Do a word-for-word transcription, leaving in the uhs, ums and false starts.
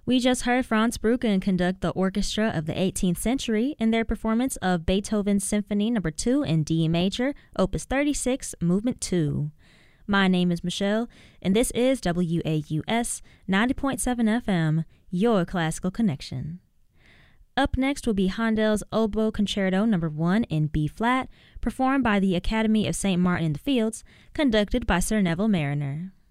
We just heard Franz Bruggen conduct the orchestra of the eighteenth century in their performance of Beethoven's Symphony Number two in D Major, Opus thirty-six, Movement two. My name is Michelle, and this is W A U S ninety point seven F M, your classical connection. Up next will be Handel's Oboe Concerto Number one in B-flat, performed by the Academy of Saint Martin in the Fields, conducted by Sir Neville Marriner.